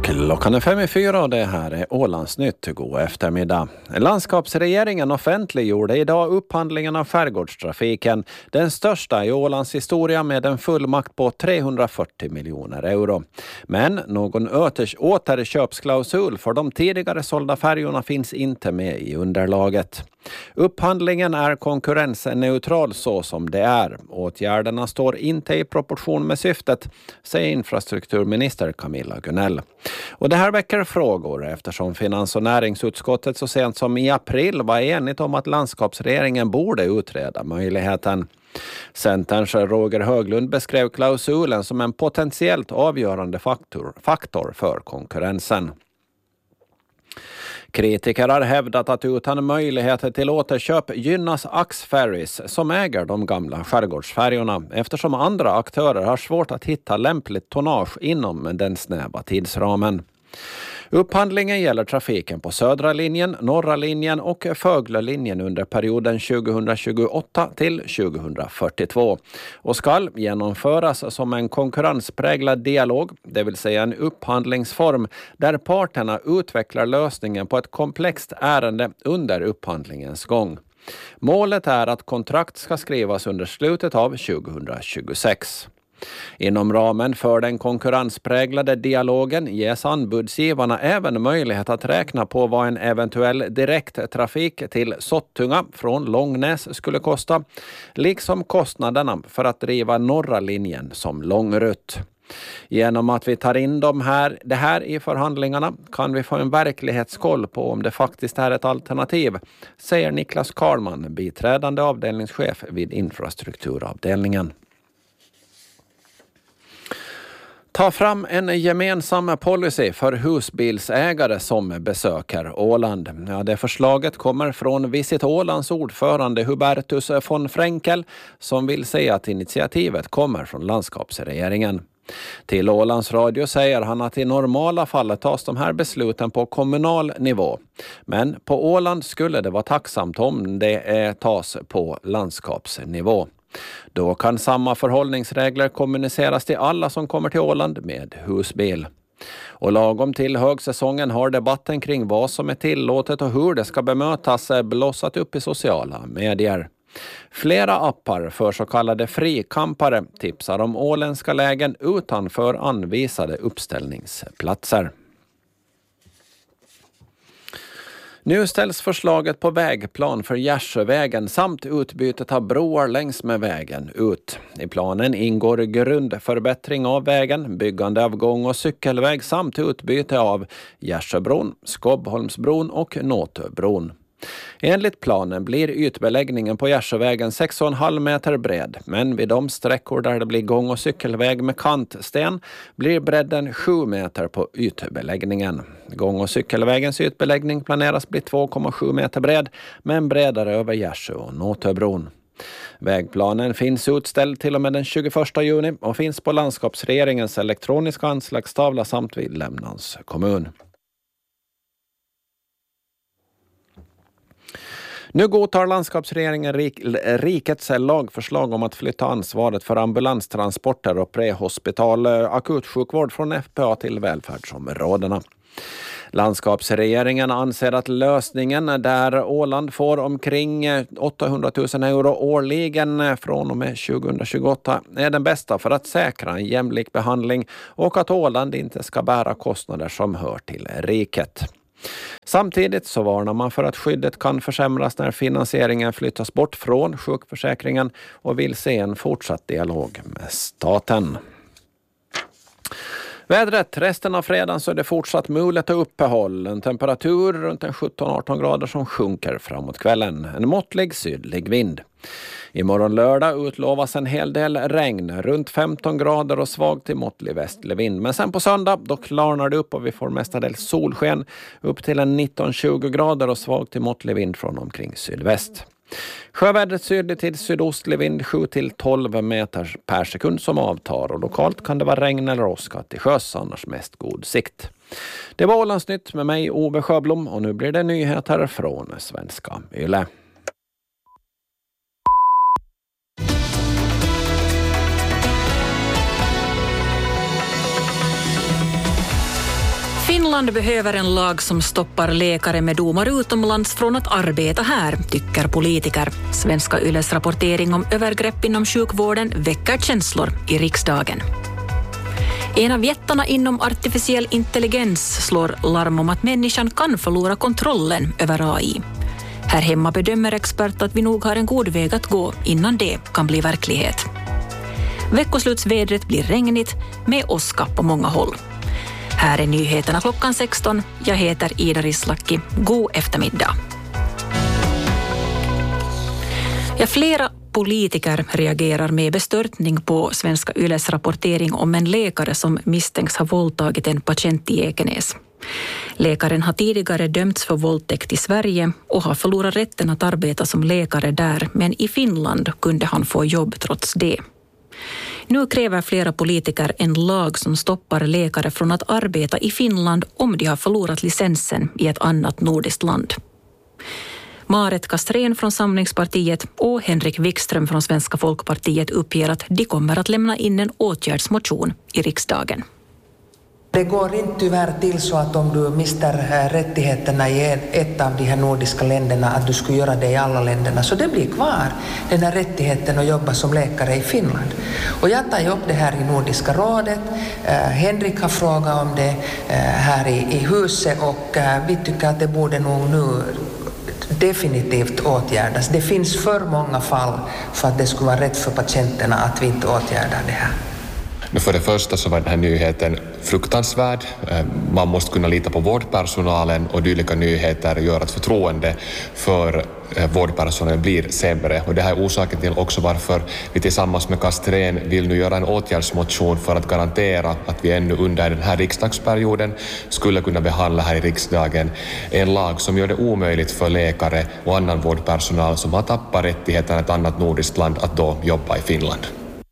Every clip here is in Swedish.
Klockan är 5:04 och det här är Ålandsnytt. God eftermiddag. Landskapsregeringen offentliggjorde idag upphandlingen av skärgårdstrafiken. Den största i Ålands historia med en fullmakt på 340 miljoner euro. Men någon återköpsklausul för de tidigare sålda färjorna finns inte med i underlaget. Upphandlingen är konkurrensneutral så som det är. Åtgärderna står inte i proportion med syftet, säger infrastrukturminister Camilla Gunnell. Och det här väcker frågor eftersom finans- och näringsutskottet så sent som i april var enigt om att landskapsregeringen borde utreda möjligheten. Centerns Roger Höglund beskrev klausulen som en potentiellt avgörande faktor för konkurrensen. Kritiker har hävdat att utan möjligheter till återköp gynnas Axferries som äger de gamla skärgårdsfärjorna eftersom andra aktörer har svårt att hitta lämpligt tonnage inom den snäva tidsramen. Upphandlingen gäller trafiken på södra linjen, norra linjen och Föglölinjen under perioden 2028 till 2042 och ska genomföras som en konkurrenspräglad dialog, det vill säga en upphandlingsform där parterna utvecklar lösningen på ett komplext ärende under upphandlingens gång. Målet är att kontrakt ska skrivas under slutet av 2026. Inom ramen för den konkurrenspräglade dialogen ges anbudsgivarna även möjlighet att räkna på vad en eventuell direkttrafik till Sottunga från Långnäs skulle kosta, liksom kostnaderna för att driva norra linjen som långrutt. Genom att vi tar in det här i förhandlingarna kan vi få en verklighetskoll på om det faktiskt är ett alternativ, säger Niklas Karlman, biträdande avdelningschef vid infrastrukturavdelningen. Ta fram en gemensam policy för husbilsägare som besöker Åland. Ja, det förslaget kommer från Visit Ålands ordförande Hubertus von Fränkel som vill säga att initiativet kommer från landskapsregeringen. Till Ålands Radio säger han att i normala fall tas de här besluten på kommunal nivå. Men på Åland skulle det vara tacksamt om det tas på landskapsnivå. Då kan samma förhållningsregler kommuniceras till alla som kommer till Åland med husbil. Och lagom till högsäsongen har debatten kring vad som är tillåtet och hur det ska bemötas blossat upp i sociala medier. Flera appar för så kallade frikampare tipsar om åländska lägen utanför anvisade uppställningsplatser. Nu ställs förslaget på vägplan för Gärsjövägen samt utbytet av broar längs med vägen ut. I planen ingår grundförbättring av vägen, byggande av gång- och cykelväg samt utbyte av Gärsjöbron, Skobbholmsbron och Nåtöbron. Enligt planen blir ytbeläggningen på Gärsjövägen 6,5 meter bred, men vid de sträckor där det blir gång- och cykelväg med kantsten blir bredden 7 meter på ytbeläggningen. Gång- och cykelvägens ytbeläggning planeras bli 2,7 meter bred, men bredare över Gärsjö och Nåtöbron. Vägplanen finns utställd till och med den 21 juni och finns på landskapsregeringens elektroniska anslagstavla samt vid Lämnans kommun. Nu godtar landskapsregeringen rikets lagförslag om att flytta ansvaret för ambulanstransporter och prehospital akutsjukvård från FPA till välfärdsområdena. Landskapsregeringen anser att lösningen där Åland får omkring 800 000 euro årligen från och med 2028 är den bästa för att säkra en jämlik behandling och att Åland inte ska bära kostnader som hör till riket. Samtidigt så varnar man för att skyddet kan försämras när finansieringen flyttas bort från sjukförsäkringen och vill se en fortsatt dialog med staten. Vädret, resten av fredagen så är det fortsatt mulet och uppehåll. En temperatur runt en 17-18 grader som sjunker framåt kvällen. En måttlig sydlig vind. Imorgon lördag utlovas en hel del regn, runt 15 grader och svag till måttlig västlig vind. Men sen på söndag då klarnar det upp och vi får mestadels solsken upp till en 19-20 grader och svag till måttlig vind från omkring sydväst. Sjövädret sydlig till sydostlig vind 7-12 meter per sekund som avtar och lokalt kan det vara regn eller åska till sjöss, annars mest god sikt. Det var Ålandsnytt med mig Ove Sjöblom och nu blir det nyheter från Svenska Yle. Finland behöver en lag som stoppar läkare med domar utomlands från att arbeta här, tycker politiker. Svenska Yles rapportering om övergrepp inom sjukvården väcker känslor i riksdagen. En av jättarna inom artificiell intelligens slår larm om att människan kan förlora kontrollen över AI. Här hemma bedömer expert att vi nog har en god väg att gå innan det kan bli verklighet. Veckoslutsvädret blir regnigt med åska på många håll. Här är nyheterna klockan 16. Jag heter Ida Rislaki. God eftermiddag. Flera politiker reagerar med bestörtning på Svenska Yles rapportering om en läkare som misstänks ha våldtagit en patient i Ekenäs. Läkaren har tidigare dömts för våldtäkt i Sverige och har förlorat rätten att arbeta som läkare där, men i Finland kunde han få jobb trots det. Nu kräver flera politiker en lag som stoppar läkare från att arbeta i Finland om de har förlorat licensen i ett annat nordiskt land. Maaret Castrén från Samlingspartiet och Henrik Wikström från Svenska Folkpartiet uppger att de kommer att lämna in en åtgärdsmotion i riksdagen. Det går inte tyvärr till så att om du mister rättigheterna i ett av de här nordiska länderna att du skulle göra det i alla länderna. Så det blir kvar, den här rättigheten att jobba som läkare i Finland. Och jag tar upp det här i Nordiska rådet. Henrik har frågat om det här i huset och vi tycker att det borde nog nu definitivt åtgärdas. Det finns för många fall för att det skulle vara rätt för patienterna att vi inte åtgärdar det här. För det första så var den här nyheten fruktansvärd. Man måste kunna lita på vårdpersonalen och dylika nyheter gör att förtroende för vårdpersonalen blir sämre. Och det här är orsaken till också varför vi tillsammans med Castrén vill nu göra en åtgärdsmotion för att garantera att vi ännu under den här riksdagsperioden skulle kunna behandla här i riksdagen en lag som gör det omöjligt för läkare och annan vårdpersonal som har tappat rättigheten i ett annat nordiskt land att då jobba i Finland.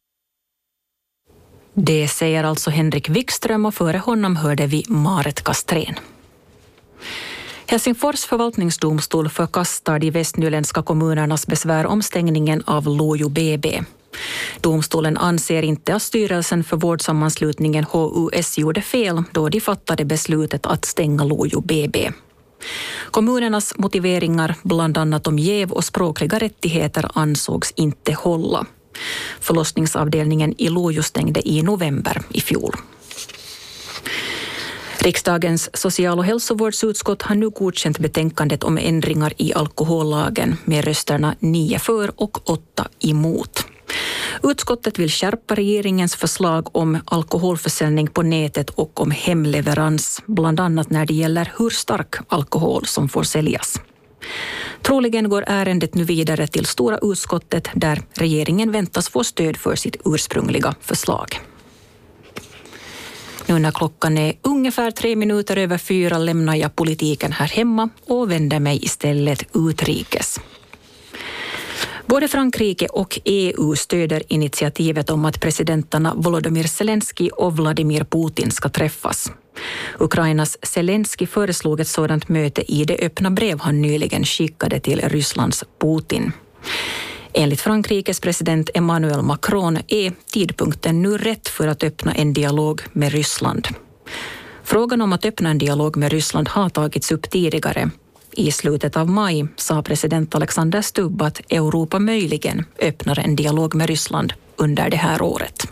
Det säger alltså Henrik Wikström och före honom hörde vi Maaret Castrén. Helsingfors förvaltningsdomstol förkastar de västnyländska kommunernas besvär om stängningen av Lojo BB. Domstolen anser inte att styrelsen för vårdsammanslutningen HUS gjorde fel då de fattade beslutet att stänga Lojo BB. Kommunernas motiveringar, bland annat om jäv och språkliga rättigheter, ansågs inte hålla. Förlossningsavdelningen i Lojo stängde i november i fjol. Riksdagens social- och hälsovårdsutskott har nu godkänt betänkandet om ändringar i alkohollagen med rösterna 9 för och 8 emot. Utskottet vill skärpa regeringens förslag om alkoholförsäljning på nätet och om hemleverans, bland annat när det gäller hur stark alkohol som får säljas. Troligen går ärendet nu vidare till stora utskottet där regeringen väntas få stöd för sitt ursprungliga förslag. Nu när klockan är ungefär 3 minuter över 4 lämnar jag politiken här hemma och vänder mig istället utrikes. Både Frankrike och EU stöder initiativet om att presidenterna Volodymyr Zelensky och Vladimir Putin ska träffas. Ukrainas Zelensky föreslog ett sådant möte i det öppna brev han nyligen skickade till Rysslands Putin. Enligt Frankrikes president Emmanuel Macron är tidpunkten nu rätt för att öppna en dialog med Ryssland. Frågan om att öppna en dialog med Ryssland har tagits upp tidigare. I slutet av maj sa president Alexander Stubb att Europa möjligen öppnar en dialog med Ryssland under det här året.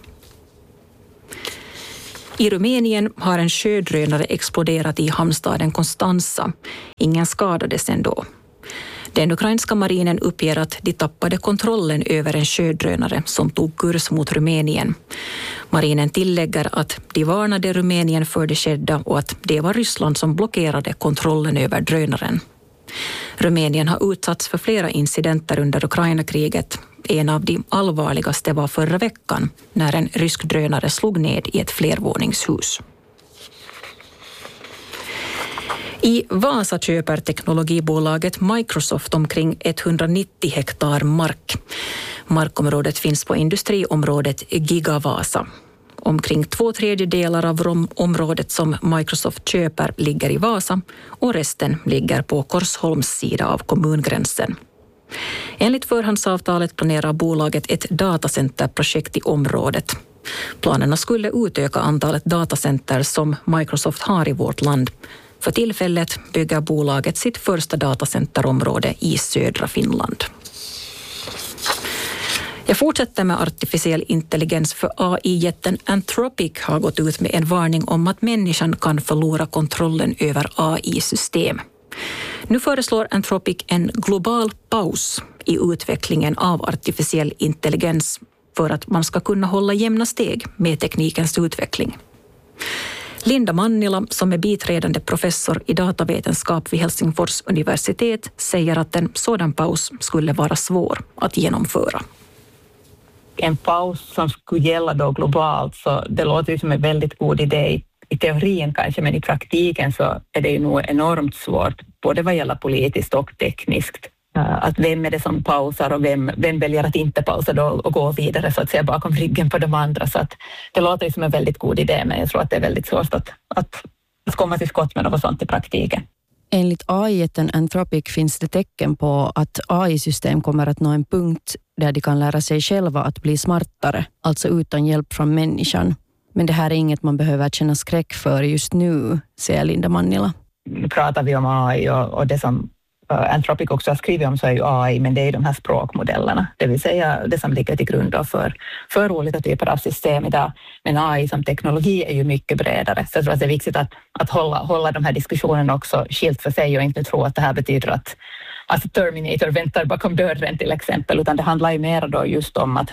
I Rumänien har en sjödrönare exploderat i hamnstaden Constanza. Ingen skadades ändå. Den ukrainska marinen uppger att de tappade kontrollen över en sjödrönare som tog kurs mot Rumänien. Marinen tillägger att de varnade Rumänien för det skedda och att det var Ryssland som blockerade kontrollen över drönaren. Rumänien har utsatts för flera incidenter under Ukraina-kriget. En av de allvarligaste var förra veckan när en rysk drönare slog ned i ett flervåningshus. I Vasa köper teknologibolaget Microsoft omkring 190 hektar mark. Markområdet finns på industriområdet Gigavasa. Omkring 2/3 av området som Microsoft köper ligger i Vasa och resten ligger på Korsholms sida av kommungränsen. Enligt förhandsavtalet planerar bolaget ett datacenterprojekt i området. Planerna skulle utöka antalet datacenter som Microsoft har i vårt land. För tillfället bygger bolaget sitt första datacenterområde i södra Finland. Jag fortsätter med artificiell intelligens, för AI-jätten Anthropic har gått ut med en varning om att människan kan förlora kontrollen över AI-system. Nu föreslår Anthropic en global paus i utvecklingen av artificiell intelligens för att man ska kunna hålla jämna steg med teknikens utveckling. Linda Mannila, som är biträdande professor i datavetenskap vid Helsingfors universitet, säger att en sådan paus skulle vara svår att genomföra. En paus som skulle gälla då globalt, så det låter ju som en väldigt god idé i teorin kanske, men i praktiken så är det ju nog enormt svårt, både vad gäller politiskt och tekniskt. Att vem är det som pausar och vem väljer att inte pausa då och gå vidare så att säga bakom ryggen på de andra. Så att det låter ju som en väldigt god idé, men jag tror att det är väldigt svårt att komma till skott med något sånt i praktiken. Enligt AI-jätten Anthropic finns det tecken på att AI-system kommer att nå en punkt där de kan lära sig själva att bli smartare, alltså utan hjälp från människan. Men det här är inget man behöver känna skräck för just nu, säger Linda Mannila. Nu pratar vi om AI och det som Anthropic också har skrivit om så är ju AI, men det är de här språkmodellerna, det vill säga det som ligger till grund för olika typer av system idag. Men AI som teknologi är ju mycket bredare, så jag tror att det är viktigt att hålla de här diskussionerna också skilt för sig och inte tro att det här betyder att Terminator väntar bakom dörren till exempel, utan det handlar ju mer då just om att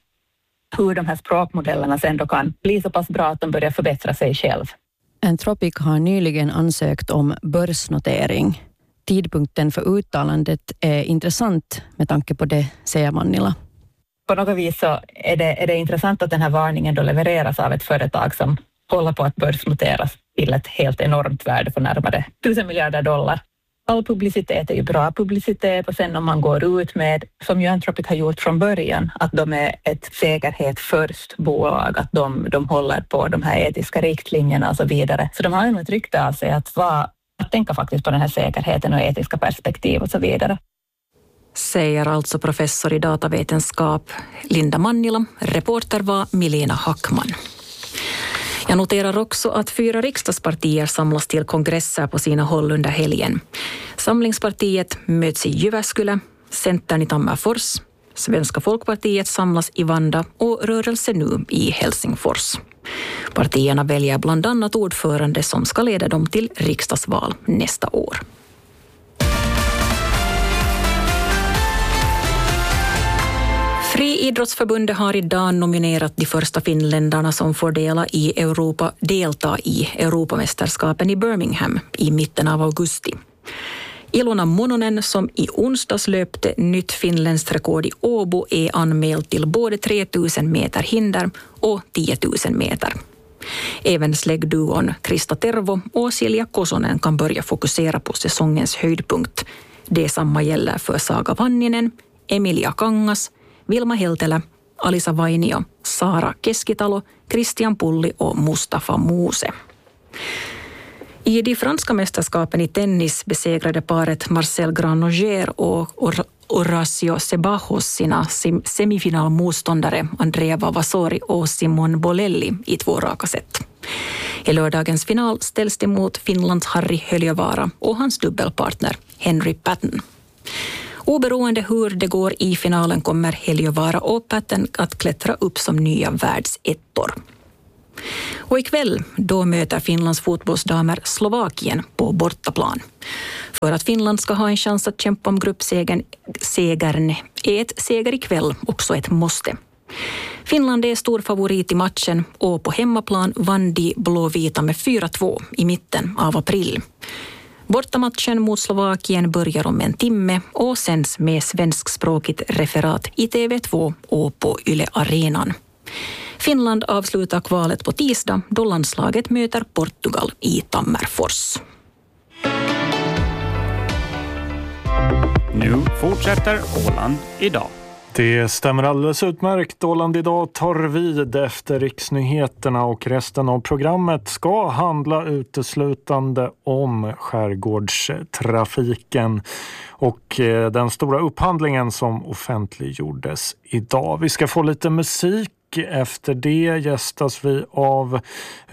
hur de här språkmodellerna sen då kan bli så pass bra att de börjar förbättra sig själv. Anthropic har nyligen ansökt om börsnotering. Tidpunkten för uttalandet är intressant med tanke på det, säger Mannila. På något vis så är det intressant att den här varningen då levereras av ett företag som håller på att börsnoteras till ett helt enormt värde för närmare 1000 miljarder dollar. All publicitet är ju bra publicitet, och sen om man går ut med, som ju Anthropic har gjort från början, att de är ett säkerhet först bolag, att de håller på de här etiska riktlinjerna och så vidare. Så de har ju ett rykte av sig att tänka faktiskt på den här säkerheten och etiska perspektiv och så vidare. Säger alltså professor i datavetenskap Linda Mannila. Reporter var Milena Hackman. Jag noterar också att 4 riksdagspartier samlas till kongresser på sina håll under helgen. Samlingspartiet möts i Jyväskylä, Centern i Tammerfors, Svenska folkpartiet samlas i Vanda och Rörelse nu i Helsingfors. Partierna väljer bland annat ordförande som ska leda dem till riksdagsval nästa år. Friidrottsförbundet har idag nominerat de första finländarna som får delta i Europamästerskapen i Birmingham i mitten av augusti. Ilona Mononen, som i onsdags löpte nytt finländskt rekord i Åbo, är anmäld till både 3000 meter hinder och 10 000 meter. Även släggduon Krista Tervo och Silja Kosonen kan börja fokusera på säsongens höjdpunkt. Detsamma gäller för Saga Vanninen, Emilia Kangas, Vilma Heltelä, Alisa Vainio, Sara Keskitalo, Christian Pulli och Mustafa Muse. I de franska mästerskapen i tennis besegrade paret Marcel Granollers och Horacio Sebajos sina semifinalmotståndare Andrea Vavasori och Simon Bolelli i 2 raka set. I lördagens final ställs det mot Finlands Harri Höljövaara och hans dubbelpartner Henry Patton. Oberoende hur det går i finalen kommer Höljövaara och Patton att klättra upp som nya världsettor. Och ikväll då möter Finlands fotbollsdamer Slovakien på bortaplan. För att Finland ska ha en chans att kämpa om gruppsegern är ett seger ikväll också ett måste. Finland är stor favorit i matchen och på hemmaplan vann de blåvita med 4-2 i mitten av april. Bortamatchen mot Slovakien börjar om en timme och sänds med svenskspråkigt referat i TV2 och på Yle Arenan. Finland avslutar kvalet på tisdag då landslaget möter Portugal i Tammerfors. Nu fortsätter Åland idag. Det stämmer alldeles utmärkt. Åland idag tar vid efter riksnyheterna och resten av programmet ska handla uteslutande om skärgårdstrafiken och den stora upphandlingen som offentliggjordes idag. Vi ska få lite musik och efter det gästas vi av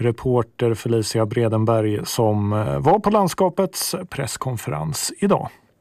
reporter Felicia Bredenberg som var på landskapets presskonferens idag.